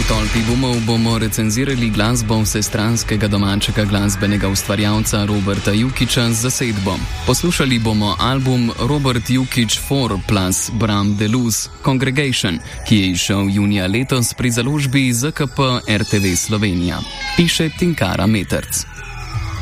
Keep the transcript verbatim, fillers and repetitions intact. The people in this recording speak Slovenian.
Tolpi bumov bomo recenzirali glasbo vsestranskega domačega glasbenega ustvarjalca Roberta Jukića z zasedbo. Poslušali bomo album Robert Jukić four plus Bram Deluz Congregation, ki je izšel junija letos pri založbi Z K P R T V Slovenija. Piše Tinkara Meterc.